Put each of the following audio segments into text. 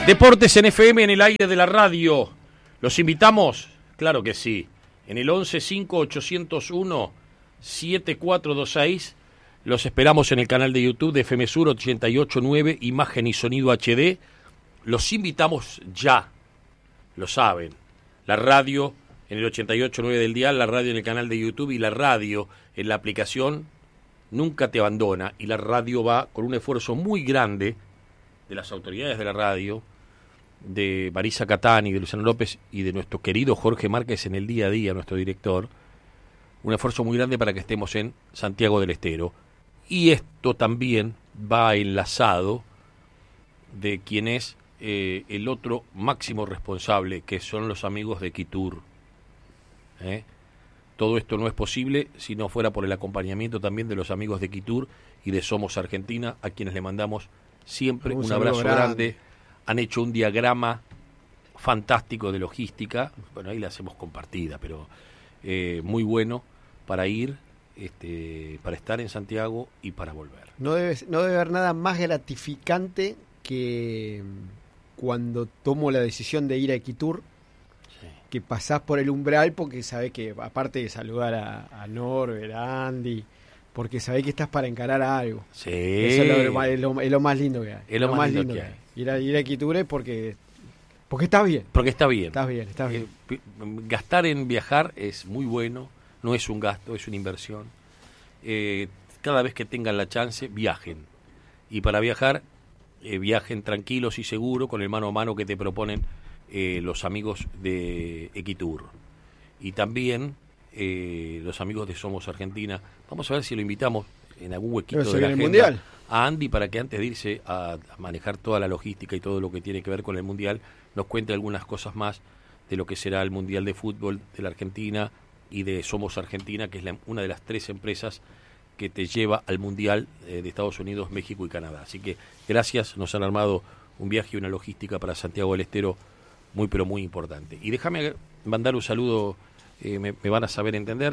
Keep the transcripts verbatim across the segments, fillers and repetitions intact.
Deportes en F M, en el aire de la radio. ¿Los invitamos? Claro que sí. En el once cinco ochocientos uno siete cuatro dos seis. Los esperamos en el canal de YouTube de F M Sur ochenta y ocho nueve, imagen y sonido H D. Los invitamos ya. Lo saben. La radio en el ochenta y ocho nueve del dial, la radio en el canal de YouTube y la radio en la aplicación nunca te abandona. Y la radio va con un esfuerzo muy grande de las autoridades de la radio, de Marisa Catani, de Luciano López y de nuestro querido Jorge Márquez en el día a día, nuestro director, un esfuerzo muy grande para que estemos en Santiago del Estero. Y esto también va enlazado de quien es eh, el otro máximo responsable, que son los amigos de Quitur. ¿Eh? Todo esto no es posible si no fuera por el acompañamiento también de los amigos de Quitur y de Somos Argentina, a quienes le mandamos siempre un, un abrazo grande. grande. Han hecho un diagrama fantástico de logística, bueno, ahí la hacemos compartida, pero eh, muy bueno para ir, este, para estar en Santiago y para volver. No debe, no debe haber nada más gratificante que cuando tomo la decisión de ir a Quitur, sí, que pasás por el umbral porque sabés que, aparte de saludar a, a Norbert, a Andy, porque sabés que estás para encarar a algo. Sí. Eso es lo, es lo, es lo más lindo que hay. Es lo, lo más, más lindo, lindo que hay. hay. Ir a, ir a Quitur es porque, porque está bien. Porque está bien. Estás bien, estás bien. Eh, gastar en viajar es muy bueno, no es un gasto, es una inversión. Eh, cada vez que tengan la chance, viajen. Y para viajar, eh, viajen tranquilos y seguros con el mano a mano que te proponen eh, los amigos de Equitur. Y también eh, los amigos de Somos Argentina. Vamos a ver si lo invitamos en algún huequito de la agenda mundial a Andy para que antes de irse a, a manejar toda la logística y todo lo que tiene que ver con el Mundial, nos cuente algunas cosas más de lo que será el Mundial de Fútbol de la Argentina y de Somos Argentina, que es la, una de las tres empresas que te lleva al Mundial eh, de Estados Unidos, México y Canadá. Así que gracias, nos han armado un viaje y una logística para Santiago del Estero muy pero muy importante. Y déjame mandar un saludo, eh, me, me van a saber entender,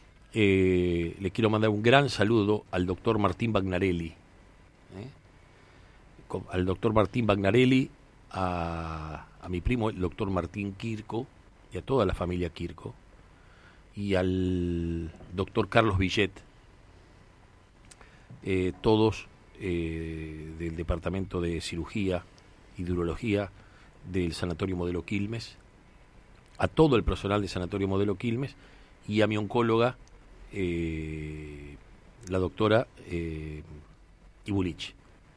eh, le quiero mandar un gran saludo al doctor Martín Bagnarelli, ¿eh? Con, al doctor Martín Bagnarelli, a, a mi primo el doctor Martín Quirco y a toda la familia Quirco, y al doctor Carlos Villet, eh, todos eh, del Departamento de Cirugía y de Urología del Sanatorio Modelo Quilmes, a todo el personal del Sanatorio Modelo Quilmes y a mi oncóloga, eh, la doctora eh, Ibulich.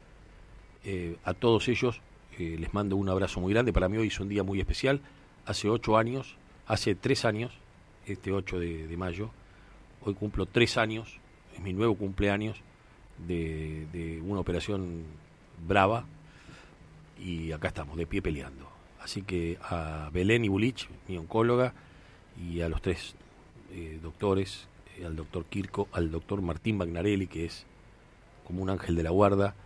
Eh, a todos ellos eh, les mando un abrazo muy grande. Para mí hoy es un día muy especial. Hace ocho años, hace tres años, este ocho de, de mayo, hoy cumplo tres años, es mi nuevo cumpleaños de, de una operación brava, y acá estamos, de pie peleando. Así que a Belén Ibulich, mi oncóloga, y a los tres eh, doctores, eh, al doctor Quirco, al doctor Martín Bagnarelli, que es como un ángel de la guarda,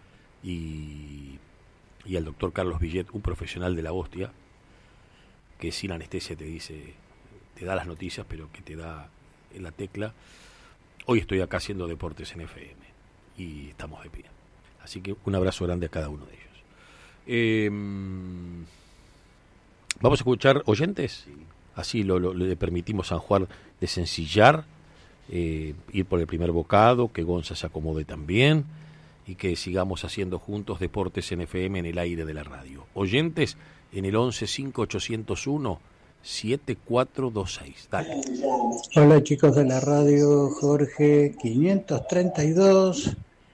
y, y al doctor Carlos Villet, un profesional de la hostia, que sin anestesia te dice, te da las noticias, pero que te da en la tecla. Hoy estoy acá haciendo Deportes en F M y estamos de pie. Así que un abrazo grande a cada uno de ellos. Eh, Vamos a escuchar oyentes. Así lo, lo, le permitimos a San Juan de sencillar, eh, ir por el primer bocado, que Gonza se acomode también y que sigamos haciendo juntos Deportes en F M en el aire de la radio. Oyentes en el once cinco ochocientos uno siete cuatro dos seis. Dale. Hola chicos de la radio, Jorge quinientos treinta y dos.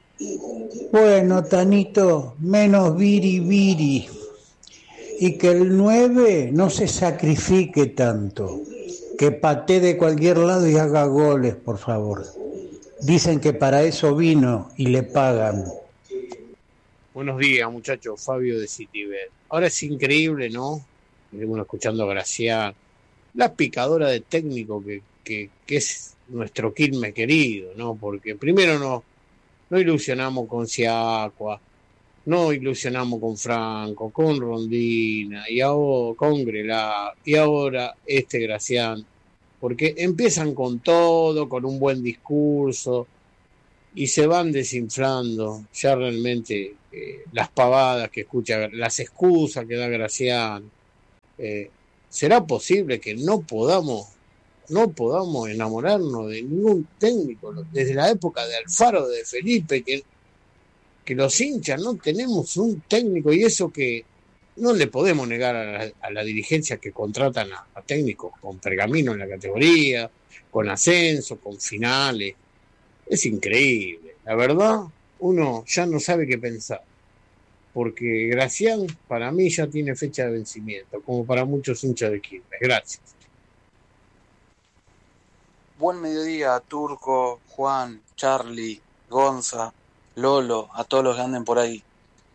Bueno, Tanito, menos viri viri. Y que el nueve no se sacrifique tanto, que patee de cualquier lado y haga goles, por favor. Dicen que para eso vino y le pagan. Buenos días, muchachos. Fabio de Citibet. Ahora es increíble, ¿no? Venimos escuchando a Gracián, la picadora de técnico que, que, que es nuestro Quilmes querido, ¿no? Porque primero no, no ilusionamos con Siacua, no ilusionamos con Franco, con Rondina, y ahora con Grelá, y ahora este Gracián, porque empiezan con todo, con un buen discurso, y se van desinflando ya realmente eh, las pavadas que escucha, las excusas que da Gracián. Eh, ¿será posible que no podamos no podamos enamorarnos de ningún técnico desde la época de Alfaro, de Felipe, que, que los hinchas no tenemos un técnico, y eso que no le podemos negar a la, a la dirigencia que contratan a, a técnicos con pergamino en la categoría, con ascenso, con finales? Es increíble, la verdad, uno ya no sabe qué pensar, porque Gracián para mí ya tiene fecha de vencimiento, como para muchos hinchas de Quilmes. Gracias. Buen mediodía, Turco, Juan, Charlie, Gonza, Lolo, a todos los que anden por ahí.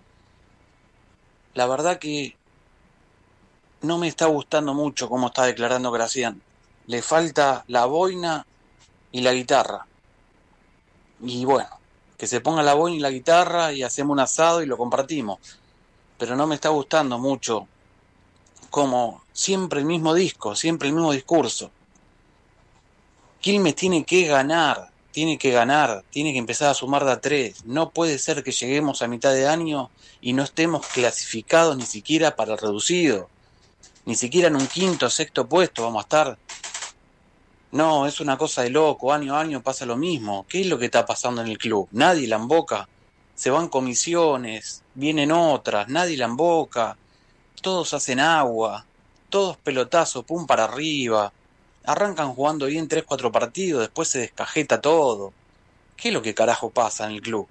La verdad que no me está gustando mucho cómo está declarando Gracián. Le falta la boina y la guitarra. Y bueno, que se ponga la boina y la guitarra y hacemos un asado y lo compartimos. Pero no me está gustando mucho como siempre el mismo disco, siempre el mismo discurso. Quilmes tiene que ganar, tiene que ganar, tiene que empezar a sumar de a tres. No puede ser que lleguemos a mitad de año y no estemos clasificados ni siquiera para el reducido. Ni siquiera en un quinto o sexto puesto vamos a estar. No, es una cosa de loco, año a año pasa lo mismo. ¿Qué es lo que está pasando en el club? Nadie la emboca. Se van comisiones, vienen otras, nadie la emboca. Todos hacen agua, todos pelotazos, pum para arriba. Arrancan jugando bien tres cuatro partidos, después se descajeta todo. ¿Qué es lo que carajo pasa en el club?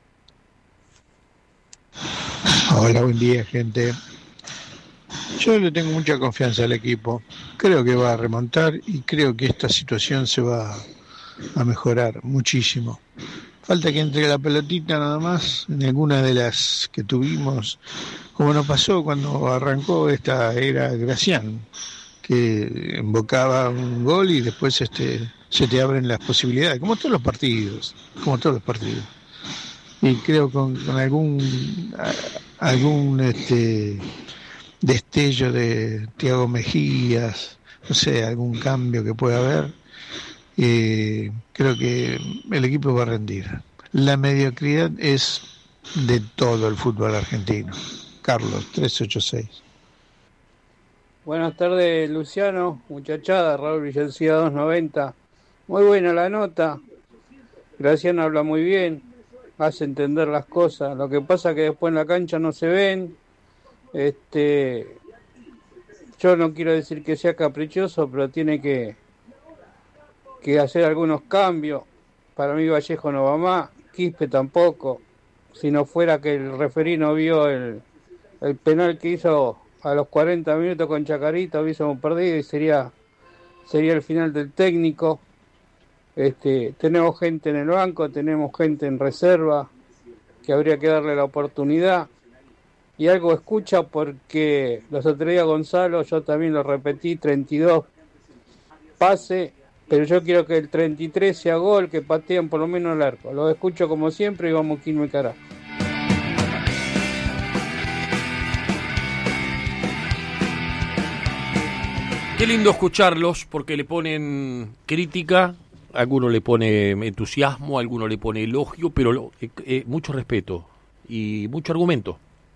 Hola, buen día, gente. Yo le tengo mucha confianza al equipo. Creo que va a remontar y creo que esta situación se va a mejorar muchísimo. Falta que entre la pelotita nada más en alguna de las que tuvimos, como nos pasó cuando arrancó esta era Gracián, que embocaba un gol y después este se te abren las posibilidades, como todos los partidos, como todos los partidos. Y creo con, con algún algún este destello de Thiago Mejías, no sé, algún cambio que pueda haber, eh, creo que el equipo va a rendir. La mediocridad es de todo el fútbol argentino. Carlos, trescientos ochenta y seis. Buenas tardes, Luciano, muchachada, Raúl Villancía doscientos noventa. Muy buena la nota. Graciano habla muy bien, hace entender las cosas. Lo que pasa es que después en la cancha no se ven. Este, yo no quiero decir que sea caprichoso, pero tiene que, que hacer algunos cambios. Para mí Vallejo no va más, Quispe tampoco. Si no fuera que el referí no vio el, el penal que hizo a los cuarenta minutos con Chacarita, hubiésemos perdido y sería sería el final del técnico. Este, tenemos gente en el banco, tenemos gente en reserva que habría que darle la oportunidad. Y algo escucha porque los otros días Gonzalo, yo también lo repetí, treinta y dos pase, pero yo quiero que el treinta y tres sea gol, que patean por lo menos el arco. Lo escucho como siempre y vamos Quilmes carajo. Qué lindo escucharlos porque le ponen crítica, alguno le pone entusiasmo, alguno le pone elogio, pero lo, eh, eh, mucho respeto y mucho argumento.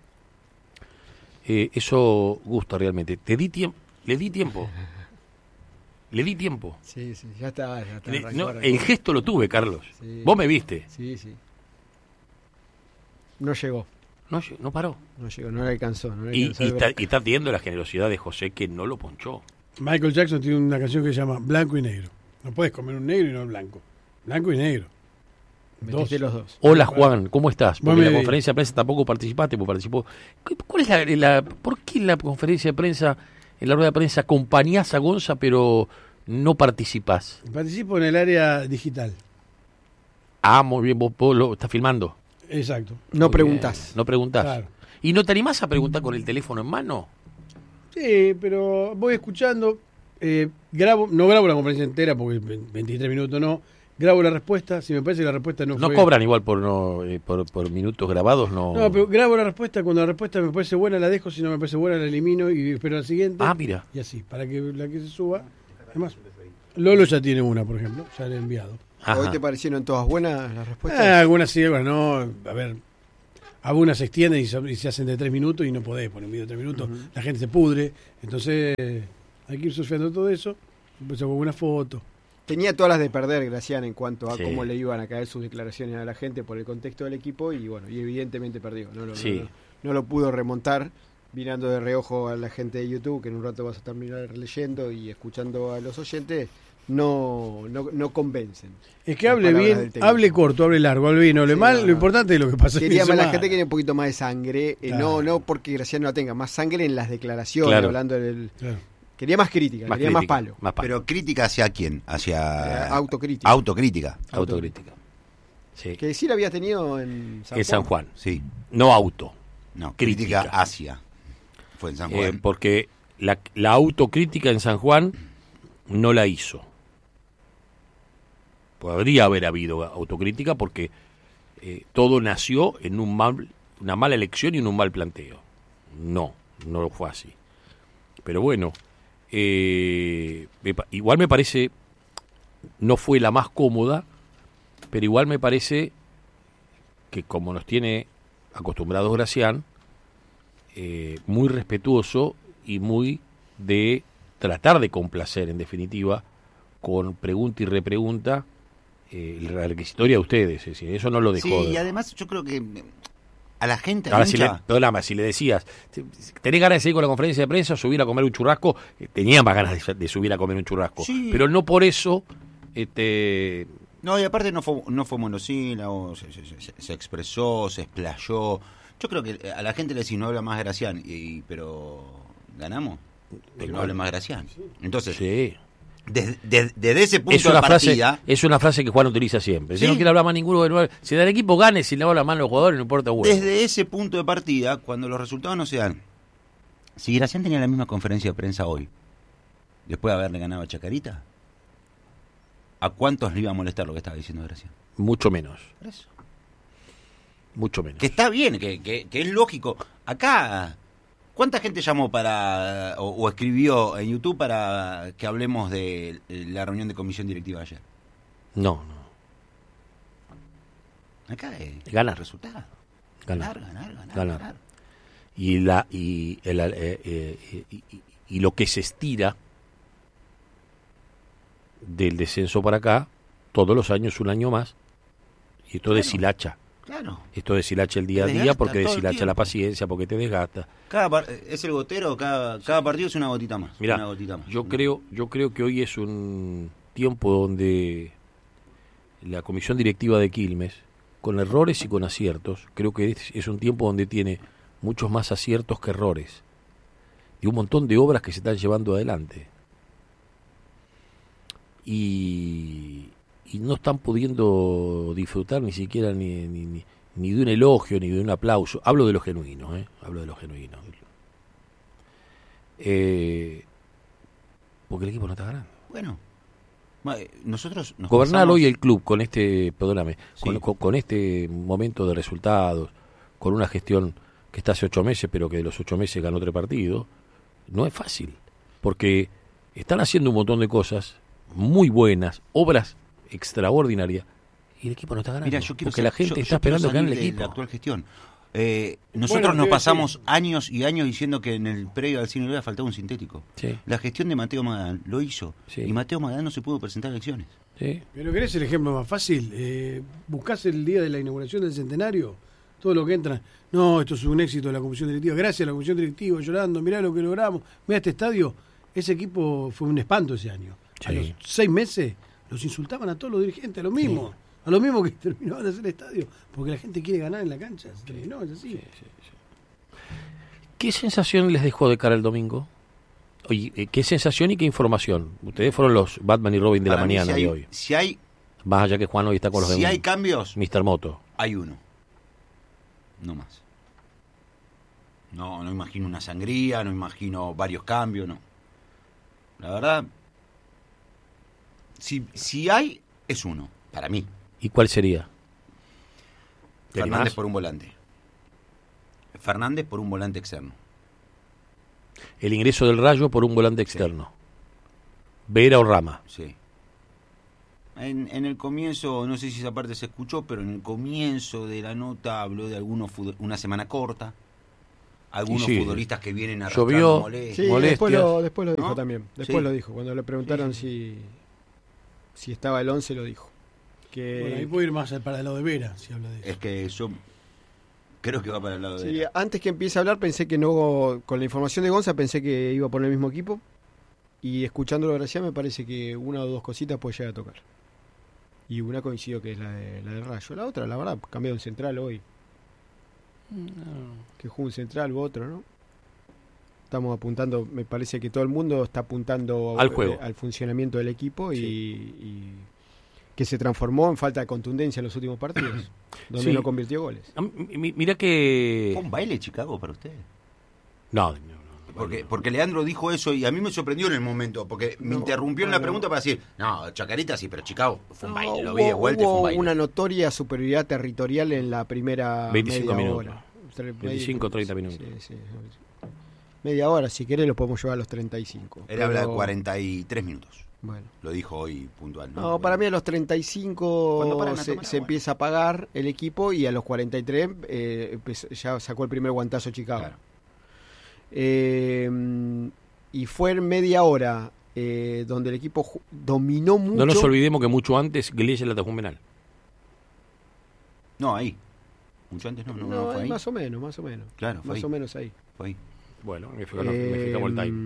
Eh, eso gusta realmente. Te di tiempo, le di tiempo. Le di tiempo. Sí, sí, ya está. Ya está Le, arrancó, no, arrancó. el gesto lo tuve, Carlos. Sí. Vos me viste. Sí, sí. No llegó. No, no paró. No llegó, no le alcanzó. No le Y, alcanzó y el está, break. y está teniendo la generosidad de José que no lo ponchó. Michael Jackson tiene una canción que se llama Blanco y Negro. No puedes comer un negro y no el blanco. Blanco y negro. Metiste los dos. Hola Juan, ¿cómo estás? Porque Buen en la mediodía. conferencia de prensa tampoco participaste, pues participó. ¿Cu- ¿Cuál es la, la- por qué en la conferencia de prensa, en la rueda de prensa, acompañás a Gonza pero no participás? Participo en el área digital. Ah, muy bien, vos, vos lo estás filmando. Exacto. No Muy preguntás. bien, No preguntás. Claro. ¿Y no te animás a preguntar con el teléfono en mano? Sí, pero voy escuchando. Eh, grabo, no grabo la conferencia entera porque veintitrés minutos no. Grabo la respuesta. Si me parece que la respuesta no, No fue. cobran igual por no eh, por, por minutos grabados, no. No, pero grabo la respuesta. Cuando la respuesta me parece buena, la dejo. Si no me parece buena, la elimino y espero la siguiente. Ah, mira. Y así, para que la que se suba. Además, Lolo ya tiene una, por ejemplo. Ya le he enviado. Ajá. ¿Hoy te parecieron todas buenas las respuestas? Ah, algunas sí, algunas no. A ver, algunas se extienden y, so- y se hacen de tres minutos y no podés poner un video de tres minutos. Ujú. La gente se pudre. Entonces, hay que ir surfeando todo eso. Después hago una foto. Tenía todas las de perder, Gracián, en cuanto a Sí. cómo le iban a caer sus declaraciones a la gente por el contexto del equipo y bueno, y evidentemente perdió. No lo, Sí. no, lo- no lo pudo remontar, mirando de reojo a la gente de YouTube, que en un rato vas a terminar leyendo y escuchando a los oyentes, no, no, no convencen. Es que Las hable palabras bien, del técnico. hable corto, hable largo, hable bien, hable Sí, mal. no, Lo no. importante es lo que pasa. el fin Quería de más la semana. gente que tiene un poquito más de sangre, eh, Claro. no no porque Gracián no la tenga, más sangre en las declaraciones, Claro. hablando del... Claro. Quería más crítica, Más quería crítica, más palo. más palo. Pero crítica hacia quién? Hacia Eh, autocrítica. autocrítica. Autocrítica. Sí. Que sí la habías tenido en San En San Juan. Sí. No auto. No, Crítica. crítica hacia. Fue en San Eh, Juan. porque la, la autocrítica en San Juan no la hizo. Podría haber habido autocrítica porque eh, todo nació en un mal, una mala elección y en un mal planteo. No, no fue así. Pero bueno, eh, me pa- igual me parece, no fue la más cómoda, pero igual me parece que como nos tiene acostumbrados Gracián, eh, muy respetuoso y muy de tratar de complacer, en definitiva, con pregunta y repregunta, eh, la requisitoria de ustedes. Es decir, eso no lo dejó. Sí, de- y además yo creo que eh, a la gente, al Ahora, si le, hincha, perdóname, si le decías, ¿tenés ganas de seguir con la conferencia de prensa, subir a comer un churrasco? Eh, Tenía más ganas de, de subir a comer un churrasco. Sí. Pero no por eso, este, no, y aparte no fue, no fue monosílabo, se, se- se- se expresó, se explayó. Yo creo que a la gente le decís no habla más Gracián, y, pero ganamos, pero no habla más Gracián. Entonces, sí. desde, desde- desde ese punto Es una, de frase, partida, es una frase que Juan utiliza siempre. Si Sí. no quiere hablar más ninguno, de nueve, si del equipo gane, si le habla más los jugadores, no importa huevo. desde ese punto de partida, cuando los resultados no se dan, si Gracián tenía la misma conferencia de prensa hoy, después de haberle ganado a Chacarita, ¿a cuántos le iba a molestar lo que estaba diciendo Gracián? Mucho menos, Por eso. mucho menos. Que está bien, que, que, que es lógico. Acá, ¿cuánta gente llamó para o, o escribió en YouTube para que hablemos de la reunión de comisión directiva ayer? No, no. Acá es Ganar. resultado. Ganar. Ganar, ganar, ganar. Ganar. ganar. Y, la, y, el, eh, eh, y, y- y lo que se estira del descenso para acá, todos los años un año más, y esto Claro. deshilacha. Claro. Esto deshilacha el día a Te día desgasta porque todo el deshilacha la tiempo. paciencia, porque te desgasta. Cada par- es el gotero, cada, cada partido es una gotita más. Mirá, una gotita más. yo creo, yo creo que hoy es un tiempo donde la comisión directiva de Quilmes, con errores y con aciertos, creo que es, es un tiempo donde tiene muchos más aciertos que errores. Y un montón de obras que se están llevando adelante. Y, y no están pudiendo disfrutar ni siquiera ni, ni, ni, ni de un elogio, ni de un aplauso. Hablo de lo genuino, ¿eh? Hablo de lo genuino. Eh, porque el equipo no está ganando. Bueno, ma- eh, nosotros nos Gobernar pasamos- hoy el club con este, perdóname, Sí. con, con- con este momento de resultados, con una gestión que está hace ocho meses, pero que de los ocho meses ganó tres partidos, no es fácil, porque están haciendo un montón de cosas muy buenas, obras extraordinarias, y el equipo no está ganando, Mira, yo quiero porque ser- la gente yo- yo está quiero esperando que gane el salir de equipo. La actual gestión. Eh, nosotros Bueno, nos te- pasamos años y años diciendo que en el predio al cine le había faltado un sintético. Sí, La gestión de Mateo Magadán lo hizo. Sí. Y Mateo Magadán no se pudo presentar a elecciones. sí. Pero ¿querés el ejemplo más fácil? Eh, buscás el día de la inauguración del centenario, todo lo que entra. No, esto es un éxito de la comisión directiva. Gracias a la comisión directiva, llorando, mirá lo que logramos. Mirá este estadio. Ese equipo fue un espanto ese año. A Sí. los seis meses los insultaban a todos los dirigentes, a lo mismo. A lo mismo que terminaban de hacer el estadio. Porque la gente quiere ganar en la cancha. Se terminó, es así. ¿Qué sensación les dejó de cara al domingo? Oye, eh, ¿qué sensación y qué información? Ustedes fueron los Batman y Robin de Para la mí, mañana si hay, de hoy. Si hay, Más allá que Juan hoy está con los si de hay cambios, mister Moto. hay uno. No más. No, no imagino una sangría, no imagino varios cambios, no. La verdad, si, si hay, es uno, para mí. ¿Y cuál sería? ¿Te Fernández animás? por un volante. Fernández por un volante externo. El ingreso del Rayo por un volante externo. Vera o Rama. Sí. En, en el comienzo, no sé si esa parte se escuchó, pero en el comienzo de la nota habló de algunos fut- una semana corta, algunos Sí, sí. futbolistas que vienen Llovió. arrastrando molestias. Sí, molestias. después lo, después lo dijo ¿No? también. Después Sí. lo dijo. Cuando le preguntaron si, si estaba el once, lo dijo. Que, Bueno, ahí puede ir más para el lado de Vera, si habla de eso. Es que yo creo que va para el lado sí, de... antes que empiece a hablar, pensé que no. Con la información de Gonza, pensé que iba a poner el mismo equipo. Y escuchándolo Gracián, me parece que una o dos cositas puede llegar a tocar. Y una coincido que es la de, la de Rayo. La otra, la verdad, cambió un central hoy. Que jugó un central u otro, ¿no? Estamos apuntando, me parece que todo el mundo está apuntando Al juego. eh, al funcionamiento del equipo y, Sí. y que se transformó en falta de contundencia en los últimos partidos, donde Sí. no convirtió goles. A mí- mi- Mira que... ¿Fue un baile Chicago para usted? No, no, no. Porque, porque Leandro dijo eso y a mí me sorprendió en el momento, porque me No, interrumpió en la bueno. pregunta para decir, no, Chacarita sí, pero Chicago fue un No, baile, lo hubo, vi de vuelta y fue hubo un baile. una notoria superioridad territorial en la primera veinticinco media minutos. hora. Tre- veinticinco, treinta sí, minutos. sí, sí. Media hora, si querés lo podemos llevar a los treinta y cinco. Él pero- habla de cuarenta y tres minutos, Bueno. lo dijo hoy puntual. No, No, para mí a los treinta y Cuando cinco paran a se, tomar se agua. empieza a apagar el equipo y a los cuarenta y tres eh, empezó- ya sacó el primer guantazo Chicago. Claro. Eh, y fue en media hora eh, donde el equipo ju- dominó mucho. No nos olvidemos que mucho antes Gleyes la atajó un penal. No, ahí. Mucho antes no, no, no, No, fue es ahí. más o menos, más o menos. Claro, fue más ahí. o menos ahí. Fue ahí. Bueno, me fijamos, me fijamos el time.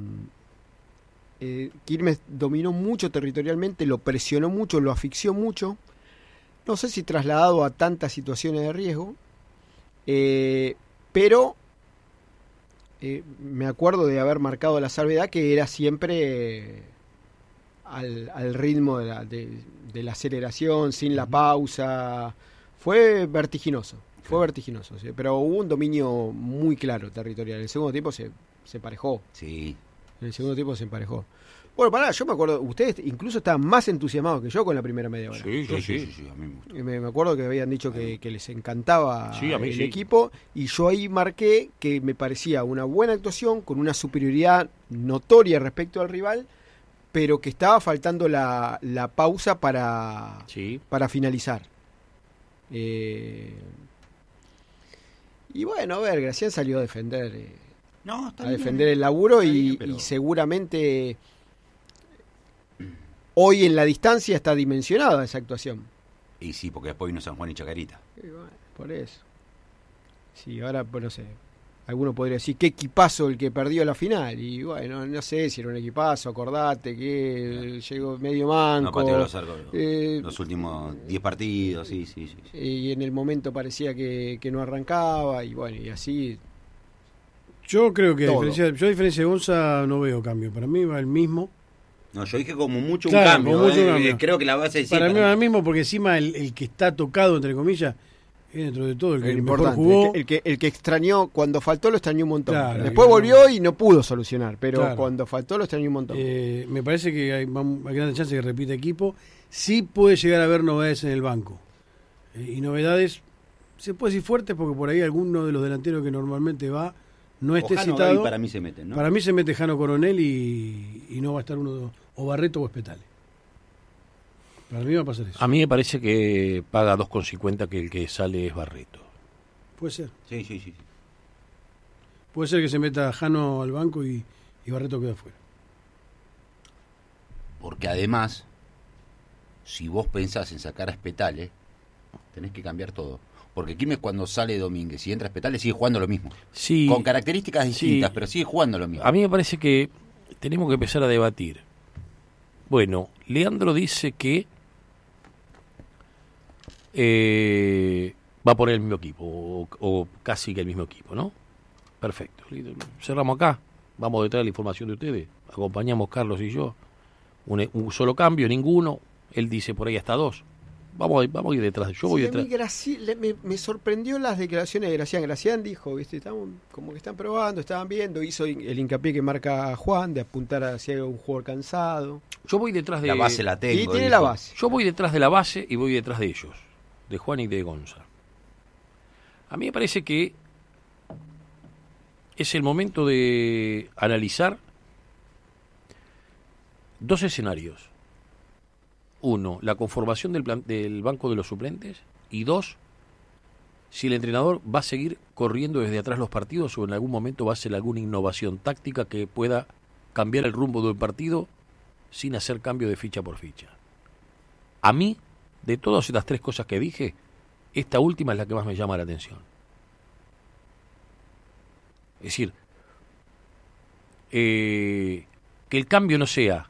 Eh, Quilmes dominó mucho territorialmente, lo presionó mucho, lo asfixió mucho. No sé si trasladado a tantas situaciones de riesgo, eh, pero eh, me acuerdo de haber marcado la salvedad que era siempre eh, al, al ritmo de la, de, de la aceleración, sin la pausa. Fue vertiginoso, fue vertiginoso, sí, pero hubo un dominio muy claro territorial. En el segundo tiempo se, se emparejó. Sí. En el segundo tiempo se emparejó. Bueno, pará, yo me acuerdo, ustedes incluso estaban más entusiasmados que yo con la primera media hora. Sí, Sí, sí, sí, sí. sí, sí, a mí me gustó. Eh, Me, me acuerdo que habían dicho que, que les encantaba Sí, a mí el sí. equipo y yo ahí marqué que me parecía una buena actuación con una superioridad notoria respecto al rival, pero que estaba faltando la, la pausa para, Sí. para finalizar. Eh, y bueno, a ver, Gracián salió a defender. eh, No, está a bien. defender el laburo Está y, bien, pero- y seguramente hoy en la distancia está dimensionada esa actuación. Y sí, porque después vino San Juan y Chacarita. Y bueno, por eso. Sí, ahora, pues no sé. Alguno podría decir, qué equipazo el que perdió la final. Y bueno, no sé si era un equipazo, acordate que llegó medio manco. No pateó los arcos eh, los últimos diez partidos, sí, sí, sí. sí. y en el momento parecía que, que no arrancaba. Y bueno, y así. Yo creo que, a Todo. diferencia, yo a diferencia de Gonza, no veo cambio. Para mí va el mismo. No, yo dije como mucho un Claro, cambio. como mucho eh, un cambio. eh, Creo que la base sí. para mí para- va el mismo porque encima el, el que está tocado, entre comillas, es dentro de todo el que El mejor importante, jugó. el, que, el, que, el que extrañó, cuando faltó lo extrañó un montón. Claro, Después que no- volvió y no pudo solucionar, pero Claro. cuando faltó lo extrañó un montón. Eh, me parece que hay, vam- hay grandes chances que repita equipo. Sí puede llegar a haber novedades en el banco. Eh, y novedades, se puede decir fuertes porque por ahí alguno de los delanteros que normalmente va no esté Ojano, citado. Gaby para mí se meten, ¿no? Para mí se mete Jano Coronel y, y no va a estar uno de- o Barreto o Espetale. Para mí va a pasar eso. A mí me parece que paga dos con cincuenta que el que sale es Barreto. Puede ser. Sí, sí, sí. Puede ser que se meta Jano al banco y, y Barreto queda afuera. Porque además, si vos pensás en sacar a Espetale, tenés que cambiar todo. Porque Quilmes cuando sale Domínguez y entra Espetale sigue jugando lo mismo. Sí, Con características distintas, sí. pero sigue jugando lo mismo. A mí me parece que tenemos que empezar a debatir. Bueno, Leandro dice que eh, va a poner el mismo equipo, o, o casi que el mismo equipo, ¿no? Perfecto. Cerramos acá, vamos detrás de la información de ustedes, acompañamos Carlos y yo. Un, un solo cambio, ninguno. Él dice por ahí hasta dos. Vamos, a- vamos a ir detrás. Yo voy Sí, a detrás. mí Graci- le- me, me sorprendió las declaraciones de Gracián. Gracián dijo, viste, estamos como que están probando, estaban viendo, hizo in- el hincapié que marca Juan de apuntar hacia un jugador cansado. Yo voy detrás de La base la tengo. y tiene dijo. la base. Yo voy detrás de la base y voy detrás de ellos, de Juan y de Gonza. A mí me parece que es el momento de analizar dos escenarios. uno, la conformación del, plan, del banco de los suplentes, y dos, si el entrenador va a seguir corriendo desde atrás los partidos o en algún momento va a hacer alguna innovación táctica que pueda cambiar el rumbo del partido sin hacer cambio de ficha por ficha. A mí, de todas estas tres cosas que dije, esta última es la que más me llama la atención. Es decir, eh, que el cambio no sea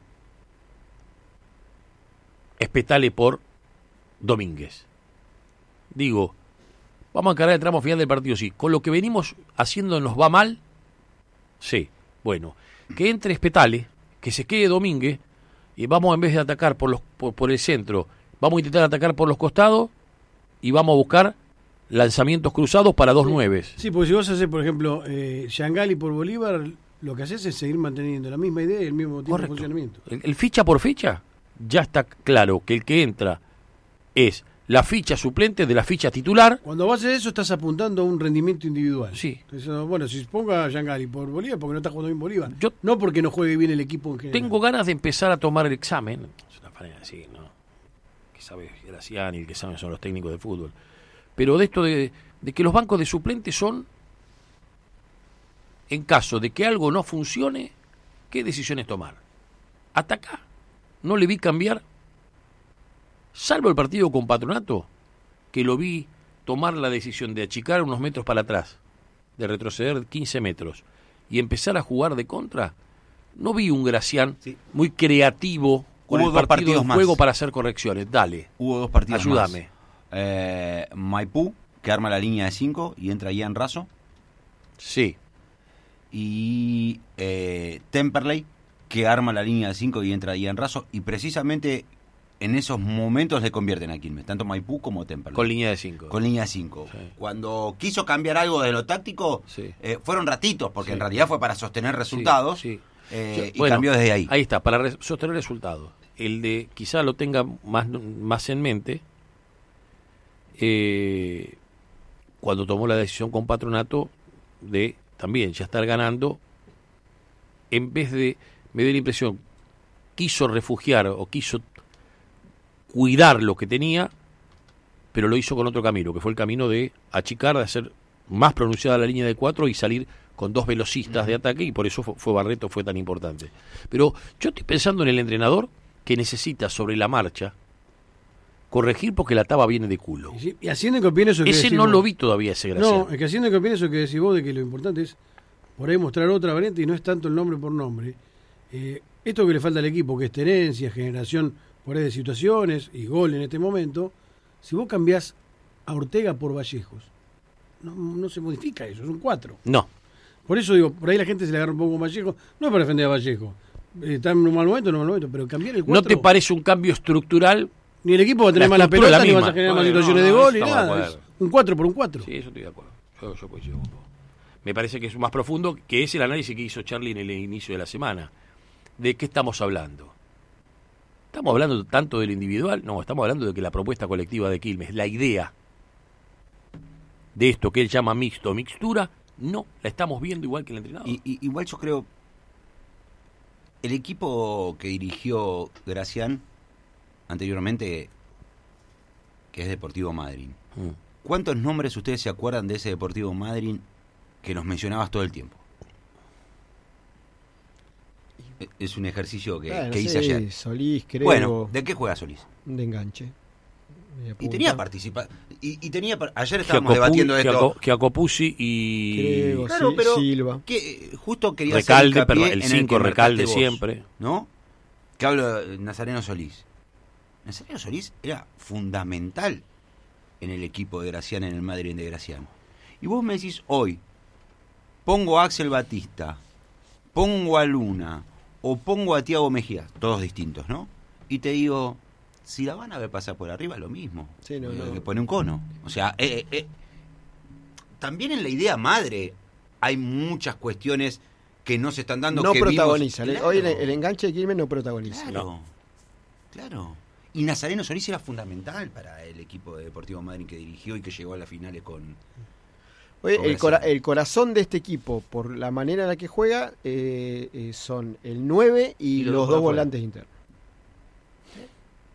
Spetale por Domínguez. Digo, vamos a encarar el tramo final del partido, sí. Con lo que venimos haciendo nos va mal, sí. Bueno, que entre Spetale, que se quede Domínguez, y vamos en vez de atacar por, los, por, por el centro, vamos a intentar atacar por los costados y vamos a buscar lanzamientos cruzados para dos sí. nueves. Sí, porque si vos haces, por ejemplo, eh, Yangali por Bolívar, lo que haces es seguir manteniendo la misma idea y el mismo tipo de funcionamiento. El, el ficha por ficha, ya está claro que el que entra es la ficha suplente de la ficha titular. Cuando vos haces eso estás apuntando a un rendimiento individual. Sí. Entonces, bueno, si ponga a Yangali por Bolívar, porque no está jugando bien Bolívar. Yo no porque no juegue bien el equipo en general. Tengo ganas de empezar a tomar el examen. Es una manera así, ¿no? Que sabe Graciani, el que sabe son los técnicos de fútbol. Pero de esto de, de que los bancos de suplentes son, en caso de que algo no funcione, ¿qué decisiones tomar? Hasta acá no le vi cambiar, salvo el partido con Patronato, que lo vi tomar la decisión de achicar unos metros para atrás, de retroceder quince metros y empezar a jugar de contra. No vi un Gracián sí. muy creativo con Hubo el dos partido en más. juego para hacer correcciones. Dale. Hubo dos partidos Ayúdame. más. Eh, Maipú, que arma la línea de cinco y entra Ian Raso. Sí. Y eh, Temperley, que arma la línea de cinco y entra Ian Raso. Y precisamente en esos momentos le convierten a Quilmes, tanto Maipú como Temperley. Con línea de cinco. Con línea de cinco. Sí. Cuando quiso cambiar algo de lo táctico, sí. eh, fueron ratitos, porque sí. en realidad fue para sostener resultados. Sí, sí. Eh, Yo, y bueno, cambió desde ahí. Ahí está, para re- sostener resultados. El de, quizá lo tenga más, más en mente, eh, cuando tomó la decisión con Patronato de también ya estar ganando, en vez de, me dio la impresión, quiso refugiar o quiso cuidar lo que tenía, pero lo hizo con otro camino, que fue el camino de achicar, de hacer más pronunciada la línea de cuatro y salir con dos velocistas de ataque, y por eso fue, fue Barreto fue tan importante. Pero yo estoy pensando en el entrenador que necesita sobre la marcha corregir porque la taba viene de culo. Y, y haciendo hincapié en eso que ese decís no vos. Lo vi todavía, ese Gracián. No, es que haciendo hincapié en eso que decís vos, de que lo importante es por ahí mostrar otra variante y no es tanto el nombre por nombre. Eh, esto que le falta al equipo, que es tenencia, generación por ahí de situaciones y gol en este momento, si vos cambiás a Ortega por Vallejos, no, no se modifica eso, es un cuatro. No. Por eso digo, por ahí la gente se le agarra un poco a Vallejo, no es para defender a Vallejo, eh, está en un mal momento, en un mal momento, pero cambiar el cuatro... ¿No te parece un cambio estructural? Ni el equipo va a tener más la pelota, la ni misma. vas a generar bueno, más situaciones no, no, de gol, no, ni nada. Es un cuatro por un cuatro. Sí, eso estoy de acuerdo. Yo, yo coincido con vos. Me parece que es más profundo, que es el análisis que hizo Charlie en el inicio de la semana. ¿De qué estamos hablando? ¿Estamos hablando tanto del individual? No, estamos hablando de que la propuesta colectiva de Quilmes, la idea de esto que él llama mixto, mixtura, no la estamos viendo igual que el entrenador. Y, y, igual yo creo, el equipo que dirigió Gracián anteriormente, que es Deportivo Madryn, mm. ¿cuántos nombres ustedes se acuerdan de ese Deportivo Madryn que nos mencionabas todo el tiempo? Es un ejercicio que, ah, no que hice sé, ayer. Solís, creo. Bueno, ¿de qué juega Solís? De enganche. Y tenía participa y, y tenía ayer estábamos Giacopu, debatiendo esto. Giacopuzzi y creo, claro, sí, pero Silva. Que justo quería Recalde, hacer pero el cinco el Recalde vos, siempre, ¿no? Que hablo de Nazareno Solís. Nazareno Solís era fundamental en el equipo de Gracián, en el Madryn de Gracián. Y vos me decís hoy, pongo a Axel Batista, pongo a Luna o pongo a Tiago Mejía, todos distintos, ¿no? Y te digo, si la van a ver pasar por arriba, lo mismo. Sí, no, eh, no. Que pone un cono. O sea, eh, eh, también en la idea madre hay muchas cuestiones que no se están dando. No que protagoniza. Vimos... Hoy claro. el, el enganche de Quilmes no protagoniza. Claro, no. claro. Y Nazareno Solís era fundamental para el equipo de Deportivo Madryn que dirigió y que llegó a las finales con... Oye, el, cora- el corazón de este equipo, por la manera en la que juega, eh, eh, son el nueve y, y los, los dos volantes internos.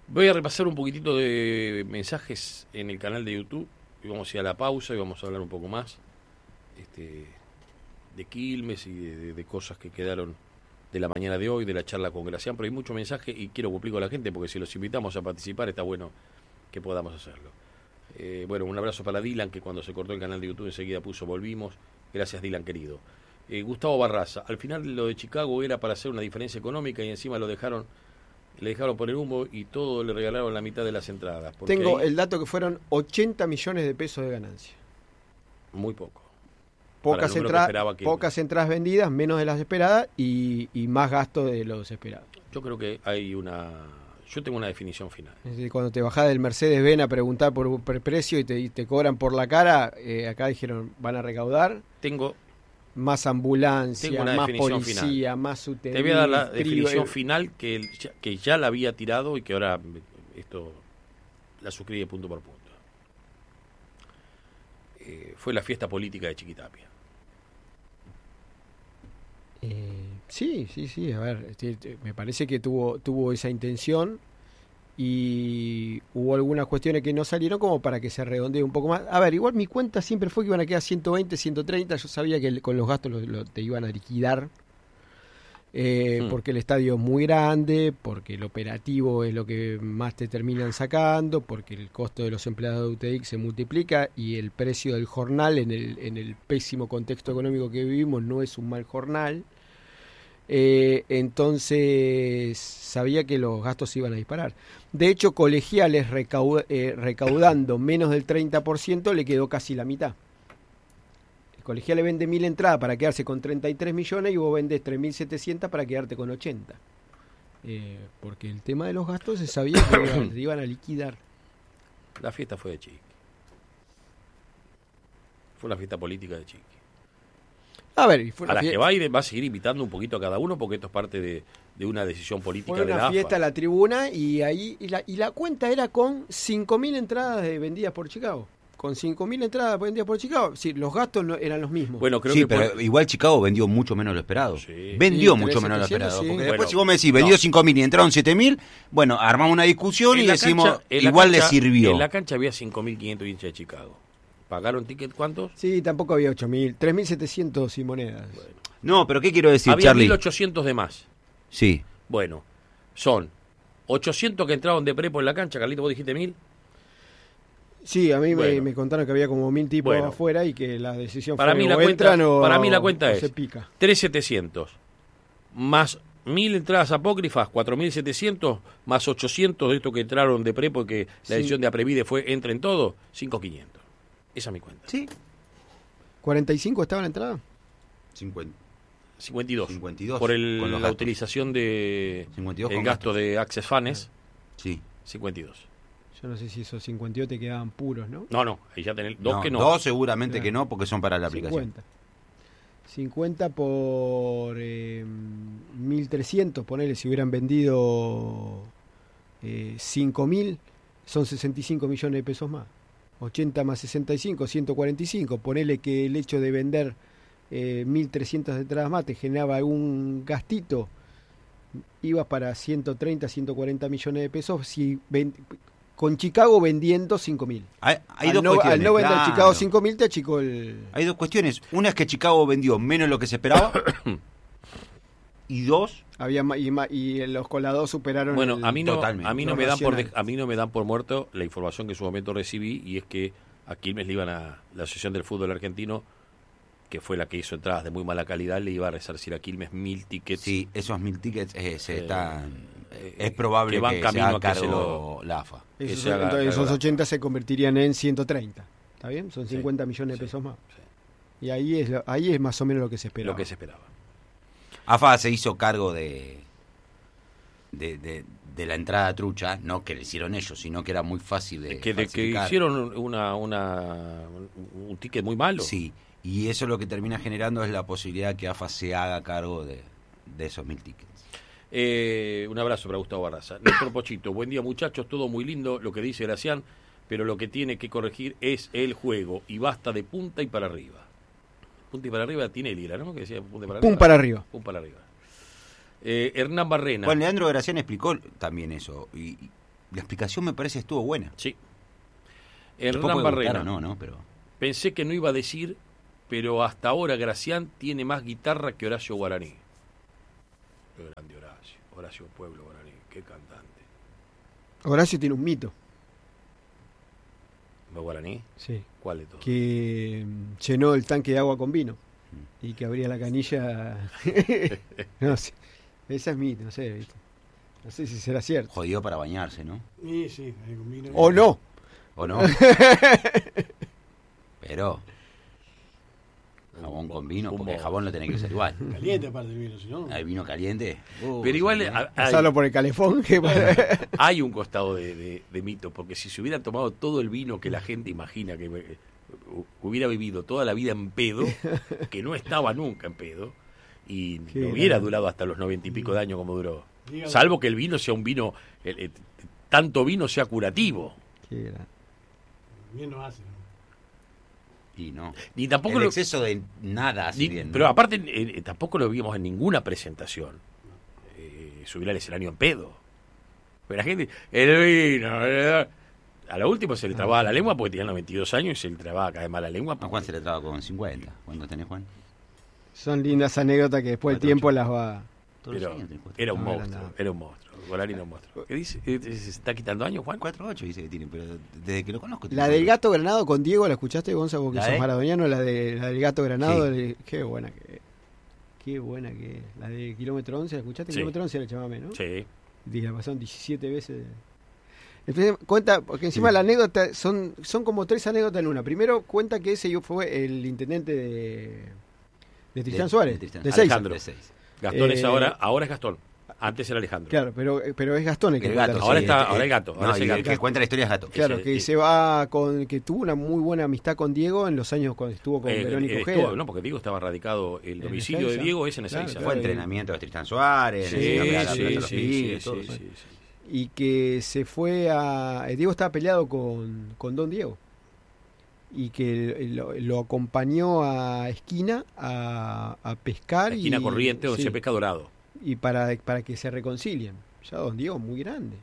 Voy a repasar un poquitito de mensajes en el canal de YouTube y vamos a ir a la pausa y vamos a hablar un poco más este, de Quilmes y de, de, de cosas que quedaron de la mañana de hoy, de la charla con Gracián, pero hay mucho mensaje y quiero cumplir con la gente porque si los invitamos a participar está bueno que podamos hacerlo. Eh, bueno, un abrazo para Dylan, que cuando se cortó el canal de YouTube enseguida puso volvimos. Gracias, Dylan, querido. Eh, Gustavo Barraza, al final lo de Chicago era para hacer una diferencia económica y encima lo dejaron le dejaron poner humo y todo le regalaron la mitad de las entradas. Tengo ahí, el dato que fueron ochenta millones de pesos de ganancia. Muy poco. Pocas, entra pocas entradas vendidas, menos de las esperadas y, y más gasto de los esperados. Yo creo que hay una... Yo tengo una definición final. Es decir, cuando te bajás del Mercedes-Benz a preguntar por un precio y te, y te cobran por la cara, eh, acá dijeron, van a recaudar. Tengo... Más ambulancia, más policía, final. más U T I. Te voy a dar la definición final que, el, que ya la había tirado y que ahora esto la suscribe punto por punto. Eh, fue la fiesta política de Chiquitapia. Eh, sí, sí, sí. A ver, este, me parece que tuvo, tuvo esa intención y hubo algunas cuestiones que no salieron como para que se redondee un poco más. A ver, igual mi cuenta siempre fue que iban a quedar ciento veinte, ciento treinta. Yo sabía que el, con los gastos lo, lo, te iban a liquidar eh, hmm. porque el estadio es muy grande, porque el operativo es lo que más te terminan sacando, porque el costo de los empleados de U T I se multiplica y el precio del jornal en el, en el pésimo contexto económico que vivimos no es un mal jornal. Eh, entonces sabía que los gastos se iban a disparar. De hecho, Colegiales recauda, eh, recaudando menos del treinta por ciento le quedó casi la mitad. El Colegiales vende mil entradas para quedarse con treinta y tres millones y vos vendés tres mil setecientos para quedarte con ochenta. Eh, porque el tema de los gastos se sabía que iban, se iban a liquidar. La fiesta fue de Chiqui. Fue una fiesta política de Chiqui. A ver, y fue a la que va, y va a seguir invitando un poquito a cada uno porque esto es parte de, de una decisión política fue una de la fiesta A F A. A la tribuna y ahí y la, y la cuenta era con cinco mil entradas de, vendidas por Chicago. Con cinco mil entradas vendidas por Chicago, sí, los gastos no, eran los mismos. Bueno, creo sí, que pero por... igual Chicago vendió mucho menos lo esperado. Sí. Vendió sí, mucho menos lo esperado. Sí. Porque bueno, después si vos me decís, vendió no. cinco mil y entraron siete mil, bueno, armamos una discusión en y decimos, cancha, igual cancha, le sirvió. En la cancha había cinco mil quinientos hinchas de Chicago. ¿Pagaron ticket cuántos? Sí, tampoco había ocho mil, tres mil setecientos y monedas. Bueno. No, pero ¿qué quiero decir, había Charlie? mil ochocientos de más. Sí. Bueno, son ochocientos que entraron de prepo en la cancha. Carlito, ¿vos dijiste mil? Sí, a mí bueno. me, me contaron que había como mil tipos bueno. afuera y que la decisión para fue mí la o cuenta, entran o, para mí la cuenta o es se pica. tres mil setecientos más mil entradas apócrifas, cuatro mil setecientos más ochocientos de estos que entraron de prepo y que la sí. decisión de Aprevide fue entren todos, cinco mil quinientos. Esa es mi cuenta. Sí. ¿cuarenta y cinco estaba en la entrada? cincuenta. cincuenta y dos. cincuenta y dos. Por el, la gastos. utilización de cincuenta y dos el gasto gastos. de Access Fans. Sí. cincuenta y dos. Yo no sé si esos cincuenta y dos te quedaban puros, ¿no? No, no. Ahí ya tenés dos no, que no. Dos seguramente claro. que no, porque son para la aplicación. cincuenta. cincuenta por eh, mil trescientos, ponele, si hubieran vendido eh, cinco mil, son sesenta y cinco millones de pesos más. ochenta más sesenta y cinco, ciento cuarenta y cinco. Ponele que el hecho de vender eh, mil trescientas entradas más te generaba un gastito, ibas para ciento treinta, ciento cuarenta millones de pesos si ven, con Chicago vendiendo cinco mil. Hay, hay al, dos no, cuestiones, al no vender claro. Chicago cinco mil te achicó el... Hay dos cuestiones. Una es que Chicago vendió menos de lo que se esperaba. Y dos... Había y, y los colados superaron bueno el, a mí no totalmente. a mí no me dan por de, a mí no me dan por muerto la información que en su momento recibí y es que a Quilmes le iban a la Asociación del Fútbol Argentino, que fue la que hizo entradas de muy mala calidad, le iba a resarcir a Quilmes mil tickets. Sí, esos mil tickets eh, se eh, están eh, es probable que, van que camino se haga a que se lo, la A F A. Esos, se haga, entonces esos ochenta se convertirían en ciento treinta. ¿Está bien? Son cincuenta sí, millones de pesos sí, más. Sí. Y ahí es lo, ahí es más o menos lo que se esperaba. Lo que se esperaba. A F A se hizo cargo de De, de, de la entrada trucha, no que le hicieron ellos, sino que era muy fácil de que, de que hicieron una, una un ticket muy malo. Sí, y eso lo que termina generando es la posibilidad que A F A se haga cargo de, de esos mil tickets. Eh, un abrazo para Gustavo Barraza. Néstor Pochito, buen día muchachos, todo muy lindo lo que dice Gracián, pero lo que tiene que corregir es el juego y basta de punta y para arriba. Punta y para arriba tiene Lira, ¿no? Que decía punta y para arriba. Pum para arriba. Pum para arriba. Eh, Hernán Barrena. Bueno, Leandro Gracián explicó también eso. Y la explicación me parece estuvo buena. Sí. Después Hernán puede gustar Barrena. o no, no, pero... Pensé que no iba a decir, pero hasta ahora Gracián tiene más guitarra que Horacio Guaraní. Qué grande Horacio. Horacio Pueblo Guaraní. Qué cantante. Horacio tiene un mito. ¿No Guaraní? Sí. ¿Cuál de todos? Que mm, llenó el tanque de agua con vino. Y que abría la canilla. No sé. Esa es mito, no sé, ¿viste? No sé si será cierto. Jodido para bañarse, ¿no? Sí, sí, ahí con vino. O no. ¿O no? Pero... Jabón con vino, porque el jabón lo tenés que usar igual. Caliente aparte el vino, si no... Hay vino caliente. Uh, Pero igual sí, a- hay, Pasarlo por el calefón. Que hay un costado de, de- de mito, porque si se hubiera tomado todo el vino que la gente imagina que eh, hubiera vivido toda la vida en pedo, que no estaba nunca en pedo, y Qué no hubiera grande. durado hasta los noventa y pico de años como duró. Dígame. Salvo que el vino sea un vino, eh, eh, tanto vino sea curativo. Qué grande. Bien no hace, ¿no? Y no. Ni tampoco el lo- exceso de nada hace Ni- bien, ¿no? Pero aparte, eh, tampoco lo vimos en ninguna presentación. Eh, subir al escenario en pedo. Pero la gente, el vino, el- a lo último se le trababa la lengua porque tenía noventa y dos años y se le trababa cada vez más la lengua. ¿A Juan se le traba con cincuenta? ¿Cuántos tenés, Juan? Son lindas anécdotas que después el Cuatro, tiempo ocho. las va. Todos los Pero años tenés cuatro. era un No, era monstruo, nada. era un monstruo. Guaraní era un monstruo. ¿Qué dice? Eh, ¿Se está quitando años, Juan? cuatro ocho dice que tiene, pero desde que lo conozco... La del gato granado con Diego, ¿la escuchaste, Gonzalo? Porque ¿La sos de? maradoniano, la, de, la del gato granado. Sí. de- qué buena que es. Qué buena que es. La de Kilómetro once, ¿la escuchaste? Sí. Kilómetro once era el chamame, ¿no? Sí. Y la pasaron diecisiete veces. Entonces, cuenta, porque encima la anécdota, son, son como tres anécdotas en una. Primero, cuenta que ese yo fue el intendente de, de Tristán De- Suárez, de Tristán. de Seiza. Alejandro. De seis. Gastón es Eh, ahora, ahora es Gastón. Antes era Alejandro. Claro, pero, pero es Gastón el que El cuenta gato. la Ahora historia. está- ahora el gato, ahora No, es y el el gato. que cuenta la historia es gato. Claro, Ese- que eh, se va con, que tuvo una muy buena amistad con Diego en los años cuando estuvo con Eh, Verónica eh, Ojeda. estuvo, no, porque Diego estaba radicado, el domicilio de Ezeiza. Diego es en Claro, Ezeiza. claro. Fue entrenamiento de Tristán Suárez, Sí, le enseñó a pegar la sí, pelota a los sí, pibes, sí, todo. sí, sí, sí. Y que se fue a... eh, Diego estaba peleado con, con Don Diego. Y que lo, lo acompañó a Esquina a, a pescar. La esquina y, corriente donde sí, se pesca dorado. y para, para que se reconcilien. Ya Don Diego muy grande.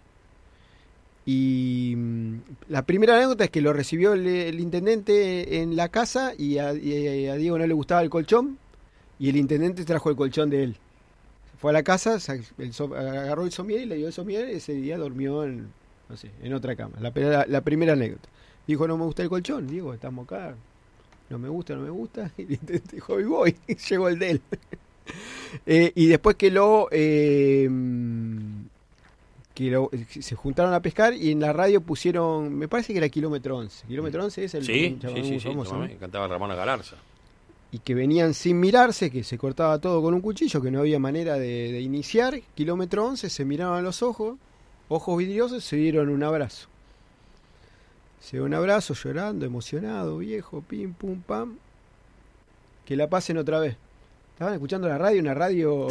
Y mm, la primera anécdota es que lo recibió el, el intendente en la casa y a, y a Diego no le gustaba el colchón y el intendente trajo el colchón de él. Fue a la casa, sa- el so- agarró el somier y le dio el somier y ese día durmió en, no sé, en otra cama. La, la- la primera anécdota. Dijo, no me gusta el colchón. Diego, estamos acá. No me gusta, no me gusta. Y el intendente dijo, y voy. Y llegó el de él. Eh, y después que lo... eh, que lo, se juntaron a pescar y en la radio pusieron, me parece que era Kilómetro once. Kilómetro once es el Sí, un chabón sí, sí, muy sí, famoso, no, ¿no? me cantaba Ramona Galarza. Y que venían sin mirarse, que se cortaba todo con un cuchillo, que no había manera de, de iniciar. Kilómetro once, se miraban a los ojos, ojos vidriosos, se dieron un abrazo. Se dio un abrazo llorando, emocionado, viejo, pim, pum, pam. Que la pasen otra vez. Estaban escuchando la radio, una radio...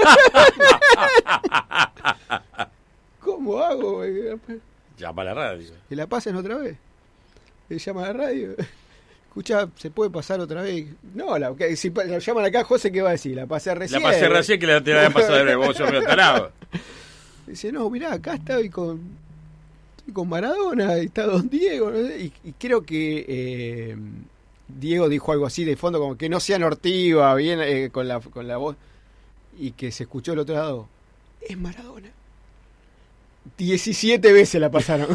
¿Cómo hago? Llama a la radio. Que la pasen otra vez. Le llama a la radio. Escucha, ¿se puede pasar otra vez? No, la, que, si pa- la llaman acá, José, ¿qué va a decir? La pasé recién. La pasé recién que la te la había pasado de nuevo, vos sos medio tarado. Dice, no, mirá, acá estoy con, estoy con Maradona, está Don Diego. ¿No? Y, y creo que eh, Diego dijo algo así de fondo, como que no sea nortiva, bien eh, con, la, con la voz. Y que se escuchó del otro lado, es Maradona. diecisiete veces la pasaron.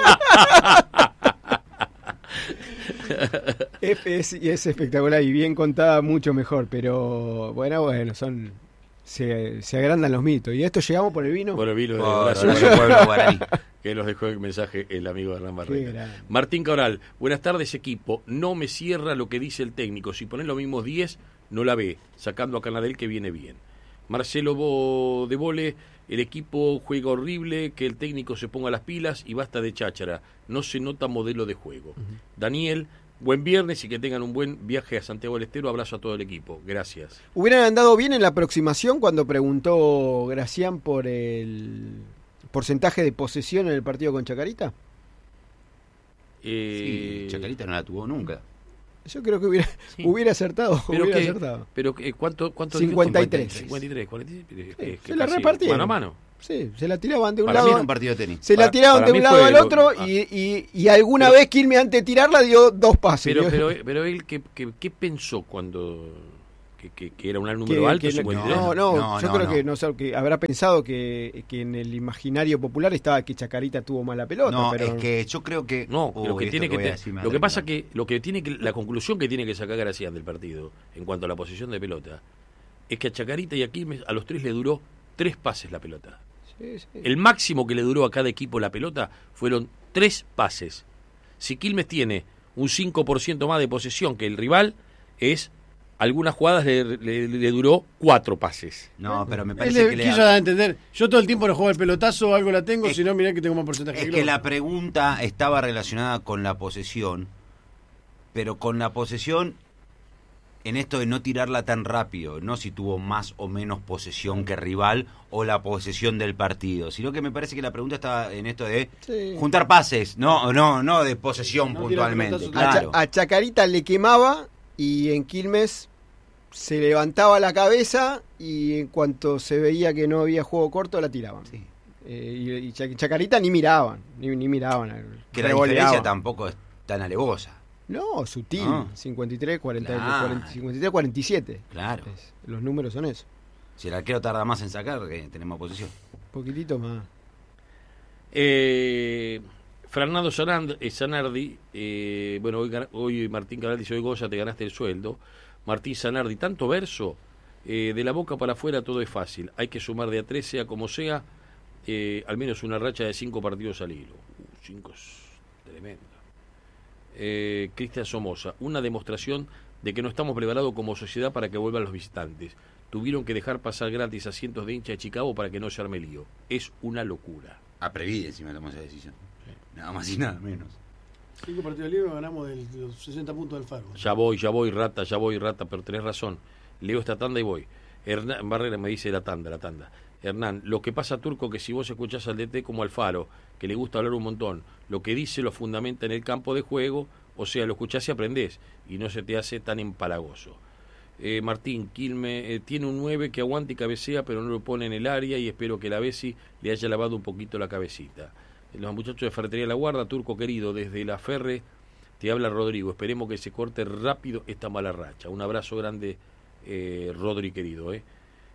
es, es, y es espectacular y bien contada, mucho mejor. Pero bueno, bueno, son se, se agrandan los mitos. Y a esto llegamos por el vino. Bueno, vino de Por Horacio, Horacio Pueblo Guaraní. que nos dejó el mensaje el amigo Hernán Qué Barrera. grande. Martín Cabral, buenas tardes equipo. No me cierra lo que dice el técnico. Si pones los mismos diez, no la ve. Sacando a Canadell que viene bien. Marcelo Bo de Vole, el equipo juega horrible, que el técnico se ponga las pilas y basta de cháchara. No se nota modelo de juego. Uh-huh. Daniel, buen viernes y que tengan un buen viaje a Santiago del Estero. Abrazo a todo el equipo. Gracias. ¿Hubieran andado bien en la aproximación cuando preguntó Gracián por el porcentaje de posesión en el partido con Chacarita? Eh... Sí, Chacarita no la tuvo nunca. Yo creo que hubiera, Sí. hubiera acertado. Pero hubiera que, acertado. pero que, ¿cuánto, cuánto cincuenta y tres. cincuenta y tres, cuarenta y tres. Sí, Eh, que se la casi repartieron. Mano a mano. Sí, se la tiraban de un Para lado. mí era un partido de tenis. Se Para- la tiraban para de mí un lado fue al lo- otro ah. y, y, y alguna Pero- vez Quilmes antes de tirarla dio dos pases. Pero, ¿vio? pero, pero él, ¿qué, qué, qué pensó cuando que, que, que era un número Que- alto, que- cincuenta y tres? no, no, No, yo no, creo no. que no sé, que habrá pensado que, que en el imaginario popular estaba que Chacarita tuvo mala pelota. No, pero... es que yo creo que... No, Uy, lo que esto tiene que, voy a te- decir me lo va que a pasa terminar. que lo que tiene que la conclusión que tiene que sacar Gracián del partido en cuanto a la posición de pelota es que a Chacarita y a Quilmes a los tres le duró tres pases la pelota. Sí, sí. El máximo que le duró a cada equipo la pelota fueron tres pases. Si Quilmes tiene un cinco por ciento más de posesión que el rival, es algunas jugadas le, le- le duró cuatro pases. No, pero me Él parece le que le quiso ha- dar a entender. Yo todo el tiempo no juego el pelotazo, algo la tengo, Es- si no, mirá que tengo más porcentaje. Es que que el la otro. pregunta estaba relacionada con la posesión, pero con la posesión en esto de no tirarla tan rápido, no si tuvo más o menos posesión que rival o la posesión del partido, sino que me parece que la pregunta estaba en esto de Sí. juntar pases, no, no, no de posesión No tirar puntualmente, pelotazos. A, Cha- claro. a Chacarita le quemaba y en Quilmes se levantaba la cabeza y en cuanto se veía que no había juego corto la tiraban. Sí. Eh, y, y Cha- Chacarita ni miraban, ni, ni miraban. Que la revoleaban. diferencia tampoco es tan alevosa. No, sutil, No. cincuenta y tres, cuarenta, Claro. cuarenta, cincuenta y tres, cuarenta y siete. Claro. Es- los números son eso. Si el arquero tarda más en sacar, que tenemos posesión. Un poquitito más. Eh, Fernando Sanand- eh, Zanardi, eh, bueno, hoy, gana- hoy Martín Cabral dice, hoy Goya te ganaste el sueldo. Martín Zanardi, tanto verso, eh, de la boca para afuera todo es fácil. Hay que sumar de a tres, sea como sea, eh, al menos una racha de cinco partidos al hilo. Uh, cinco es tremendo. Eh, Cristian Somoza, una demostración de que no estamos preparados como sociedad para que vuelvan los visitantes. Tuvieron que dejar pasar gratis a cientos de hinchas de Chicago para que no se arme lío. Es una locura. A Previde encima tomó esa decisión. Nada más y nada menos. Cinco partidos libres ganamos del- de los sesenta puntos del Faro. Ya voy, ya voy, rata, ya voy, rata, pero tenés razón. Leo esta tanda y voy. Hernán Barrera me dice la tanda, la tanda. Hernán, lo que pasa, Turco, que si vos escuchás al D T como al Faro, que le gusta hablar un montón, lo que dice lo fundamenta en el campo de juego, o sea, lo escuchás y aprendés, y no se te hace tan empalagoso. Eh, Martín, Quilme eh, tiene un nueve que aguanta y cabecea, pero no lo pone en el área, y espero que la Bessi le haya lavado un poquito la cabecita. Los muchachos de Ferretería La Guarda, Turco querido, desde la Ferre, te habla Rodrigo. Esperemos que se corte rápido esta mala racha. Un abrazo grande, eh, Rodri querido. Eh.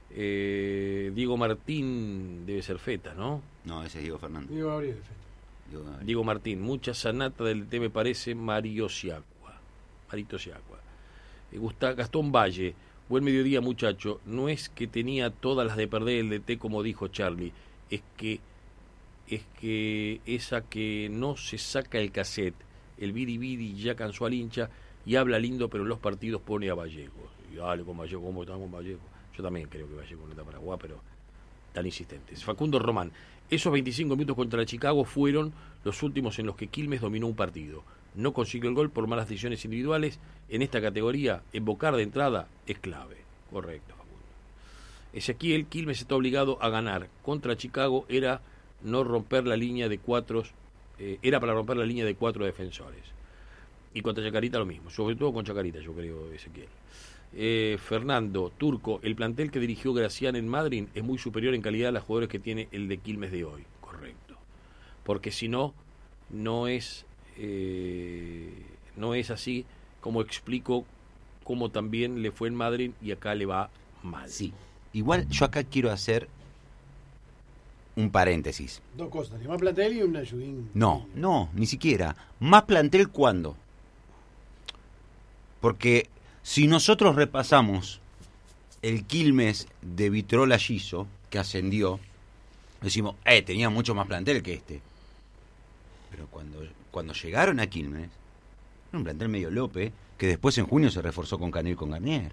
Eh, Diego Martín debe ser Feta, ¿no? No, ese es Diego Fernández. Diego Gabriel, Feta. Diego Gabriel. Diego Martín, mucha sanata del té me parece Mario Siacua. Marito Siacua. Eh, Gusta- Gastón Valle, buen mediodía muchacho. No es que tenía todas las de perder el D T como dijo Charlie, es que es que esa que no se saca el cassette, el biribiri ya cansó al hincha y habla lindo, pero en los partidos pone a Vallejo. Y dale con Vallejo, ¿cómo están con Vallejo? Yo también creo que Vallejo no está para jugar, pero tan insistentes. Facundo Román, esos veinticinco minutos contra Chicago fueron los últimos en los que Quilmes dominó un partido. No consiguió el gol por malas decisiones individuales. En esta categoría, embocar de entrada es clave. Correcto, Facundo. Ezequiel, Quilmes está obligado a ganar. Contra Chicago era no romper la línea de cuatro, eh, era para romper la línea de cuatro defensores. Y contra Chacarita lo mismo, sobre todo con Chacarita, yo creo, Ezequiel. Eh, Fernando, Turco, el plantel que dirigió Gracián en Madrid es muy superior en calidad a los jugadores que tiene el de Quilmes de hoy. Correcto. Porque si no, no es, eh, no es así como explico cómo también le fue en Madrid y acá le va mal. Sí. Igual yo acá quiero hacer un paréntesis. Dos cosas, ni más plantel y un ayudín. No, no, ni siquiera. ¿Más plantel cuándo? Porque si nosotros repasamos el Quilmes de Vitrola Giso, que ascendió, decimos, eh, tenía mucho más plantel que este. Pero cuando, cuando llegaron a Quilmes, era un plantel medio lope, que después en junio se reforzó con Canel y con Garnier.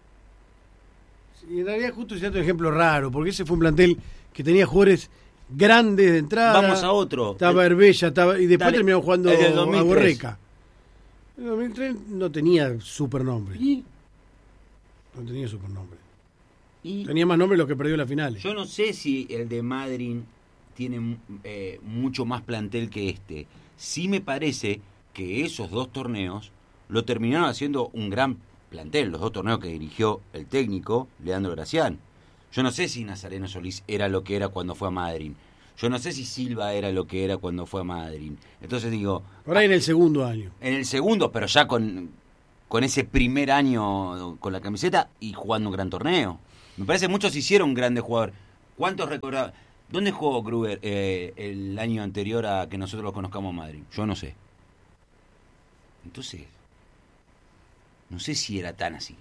Y en realidad justo es otro ejemplo raro, porque ese fue un plantel que tenía jugadores grandes de entrada. Vamos a otro. Estaba Herbella, estaba, y después Dale, terminó jugando el del a dos mil tres. Borreca. En dos mil tres no tenía supernombre. ¿Y? No tenía supernombre. ¿Y? Tenía más nombre los que perdió las finales. Yo no sé si el de Madrid tiene eh, mucho más plantel que este. Sí me parece que esos dos torneos lo terminaron haciendo un gran plantel, los dos torneos que dirigió el técnico Leandro Gracián. Yo no sé si Nazareno Solís era lo que era cuando fue a Madrid. Yo no sé si Silva era lo que era cuando fue a Madrid. Entonces digo... Por ahí en el segundo año. En el segundo, pero ya con, con ese primer año con la camiseta y jugando un gran torneo. Me parece que muchos hicieron grandes jugadores. ¿Cuántos recordaban? ¿Dónde jugó Kruger eh, el año anterior a que nosotros lo conozcamos a Madrid? Yo no sé. Entonces, no sé si era tan así.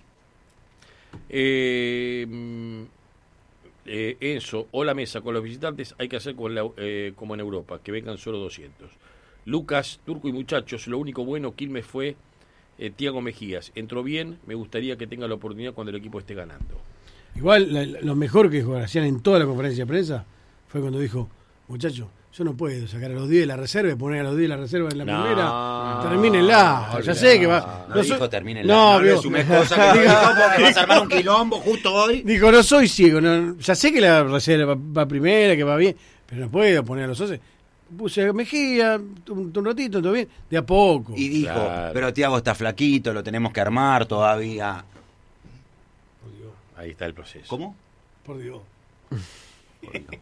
Eh... Eh, Enzo, o la mesa con los visitantes hay que hacer con la, eh, como en Europa, que vengan solo doscientos. Lucas, Turco y muchachos, lo único bueno Quilmes fue eh, Tiago Mejías. Entró bien, me gustaría que tenga la oportunidad cuando el equipo esté ganando. Igual la, lo mejor que hacían en toda la conferencia de prensa fue cuando dijo, muchachos, yo no puedo sacar a los diez de la reserva y poner a los diez de la reserva en la no, primera. Termínenla. No, ya sé que va. No, No dijo soy, termínenla. no, No, no digo, es una cosa que dijo porque vas a armar un quilombo justo hoy. dijo, no soy ciego. No, ya sé que la reserva va, va primera, que va bien, pero no puedo poner a los once. Puse a Mejía, un, un ratito, todo bien, de a poco. Y dijo, Claro. pero Tiago está flaquito, lo tenemos que armar todavía. Por Dios, Ahí está el proceso. ¿Cómo? por Dios. Por Dios.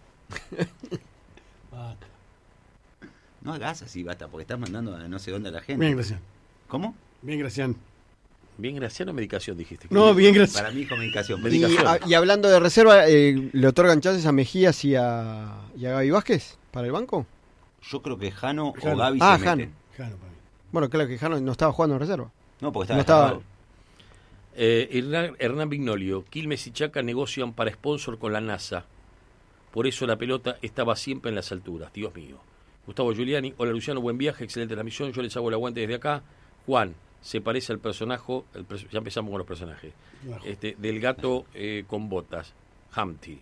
Basta. No hagas así, basta, porque estás mandando a no sé dónde a la gente. Bien, Gracián. ¿Cómo? Bien, Gracián. Bien, Graciano, medicación, dijiste. No, bien, Gracián. Para mí, comunicación. Y, Medicación. a- y hablando de reserva, eh, ¿le otorgan chances a Mejías y a, y a Gaby Vázquez para el banco? Yo creo que Jano, Jano. o Gaby Ah, se Jano. meten. Jano, para mí. Bueno, claro que Jano no estaba jugando en reserva. No, porque estaba, No estaba- dejando- Eh, Hernán, Hernán Vignolio, Quilmes y Chaca negocian para sponsor con la NASA. Por eso la pelota estaba siempre en las alturas. Dios mío. Gustavo Giuliani, hola Luciano, buen viaje, excelente transmisión. Yo les hago el aguante desde acá. Juan, se parece al personaje, el pers- ya empezamos con los personajes, Bajo. este, del gato eh, con botas, Humpty.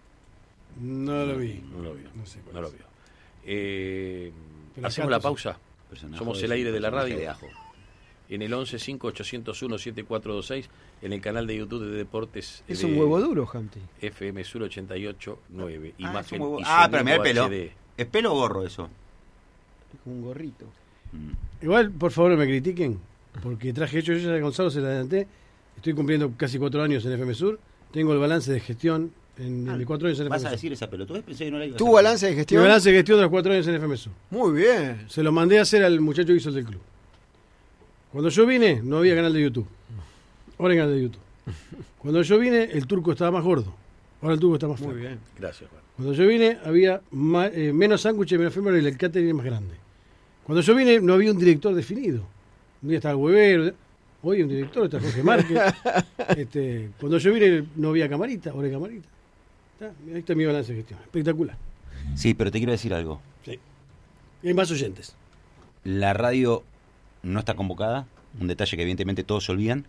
No lo vi. No lo vio. No sé cuál No lo es. vio. Eh, Pero Hacemos acá la tú- pausa. personaje Somos de- el aire de la personaje radio. de ajo. En el once cinco ochocientos uno setenta y cuatro veintiséis, en el canal de YouTube de Deportes Es de un huevo duro, Humpty. F M Sur ochenta y ocho nueve. Ah, es Imagen un huevo- y ah, pero mirá el sonido pelo. H D. ¿Es pelo o gorro eso? Es como un gorrito. Mm. Igual, por favor, no me critiquen, porque traje hecho, yo ya a Gonzalo se la adelanté, estoy cumpliendo casi cuatro años en F M Sur, tengo el balance de gestión en, en mis cuatro años en F M ¿Vas Sur. a decir esa pelotudez? Pensé que no la iba a ¿Tu hacer. balance de Mi gestión? balance de gestión de los cuatro años en F M Sur. Muy bien. Se lo mandé a hacer al muchacho que hizo el del club. Cuando yo vine, no había canal de YouTube. Ahora hay canal de YouTube. Cuando yo vine, el turco estaba más gordo. Ahora el turco está más Muy flaco. bien. Gracias, Juan. Cuando yo vine, había ma- eh, menos sándwiches, menos férmero y el catering más grande. Cuando yo vine, no había un director definido. Un día estaba el huevero. Hoy hay un director, está Jorge Márquez. este, cuando yo vine, no había camarita, ahora hay camarita. Está, ahí está mi balance de gestión. Espectacular. Sí, pero te quiero decir algo. Sí. Y hay más oyentes. La radio no está convocada, un detalle que evidentemente todos se olvidan.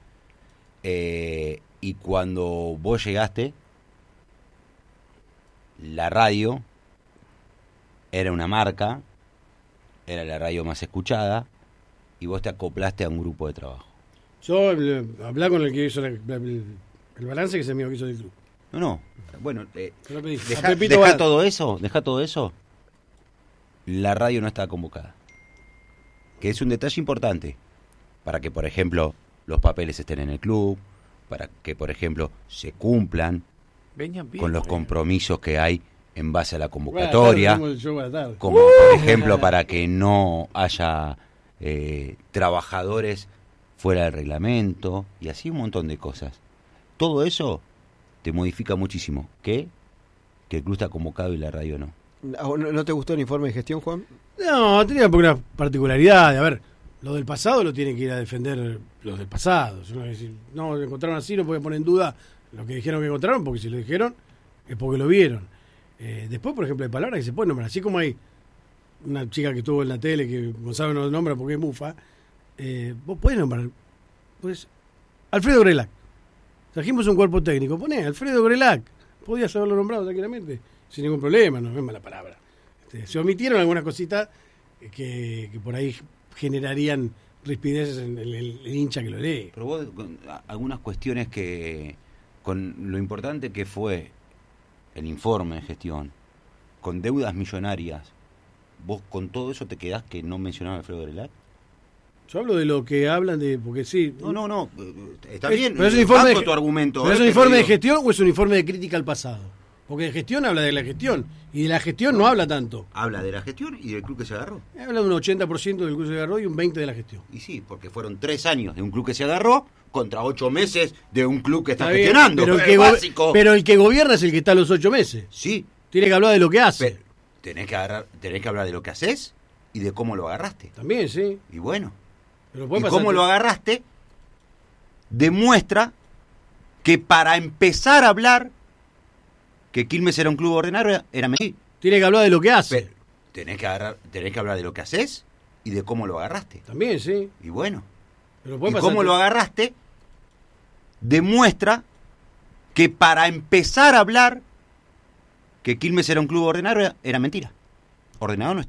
Eh, y cuando vos llegaste, la radio era una marca, era la radio más escuchada, y vos te acoplaste a un grupo de trabajo. Yo eh, hablá con el que hizo la- la- el, el balance, que es el mío que hizo del club. No, no, bueno, eh, Se lo pedí. A deja, Pepito deja Bala. todo eso, deja todo eso. La radio no está convocada. Que es un detalle importante para que, por ejemplo, los papeles estén en el club, para que, por ejemplo, se cumplan Vengan bien, con los vengan. compromisos que hay en base a la Buenas convocatoria, tardes, tenemos el show a la tarde. como por ejemplo para que no haya eh, trabajadores fuera del reglamento y así un montón de cosas. Todo eso te modifica muchísimo. ¿Qué? Que el club está convocado y la radio no. ¿No, no te gustó el informe de gestión, Juan? No, tenía una particularidad. A ver, lo del pasado lo tienen que ir a defender los del pasado. Si no, si no lo encontraron así, no pueden poner en duda lo que dijeron que encontraron, porque si lo dijeron es porque lo vieron. Eh, después, por ejemplo, hay palabras que se pueden nombrar. Así como hay una chica que estuvo en la tele que Gonzalo no lo nombra porque es mufa, eh, vos podés nombrar. Pues, Alfredo Grelac. Trajimos un cuerpo técnico. Poné Alfredo Grelac. Podías haberlo nombrado tranquilamente, sin ningún problema, no es mala palabra. Este, se omitieron algunas cositas que, que por ahí generarían rispideces en el, el- el hincha que lo lee. Pero vos, con a- algunas cuestiones que, con lo importante que fue el informe de gestión, con deudas millonarias, vos con todo eso te quedás que no mencionaba a Alfredo Grelac. Yo hablo de lo que hablan de... Porque sí... No, no, no. Está es, bien. Pero es un informe, de, tu argumento, ¿pero eh, es un informe de digo. gestión o es un informe de crítica al pasado? Porque de gestión habla de la gestión. Y de la gestión no habla tanto. Habla de la gestión y del club que se agarró. Habla de un ochenta por ciento del club que se agarró y un veinte por ciento de la gestión. Y sí, porque fueron tres años de un club que se agarró contra ocho meses de un club que está, está bien, gestionando. Pero el, es que básico. pero el que gobierna es el que está a los ocho meses. Sí. Tiene que hablar de lo que hace. Pero tenés que, agarrar, tenés que hablar de lo que haces y de cómo lo agarraste. También, sí. Y bueno. Pero y cómo lo agarraste demuestra que para empezar a hablar que Quilmes era un club ordinario era mentira. Tiene que hablar de lo que hace. Pero tenés que agarrar, tenés que hablar de lo que haces y de cómo lo agarraste. También, sí. Y bueno. Pero y cómo lo agarraste demuestra que para empezar a hablar que Quilmes era un club ordinario era mentira. Ordenado no es.